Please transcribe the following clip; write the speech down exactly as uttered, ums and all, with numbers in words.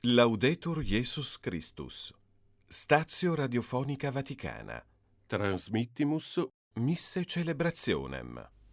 Laudetur Jesus Christus. Statio Radiofonica Vaticana. Transmittimus Misse Celebrationem.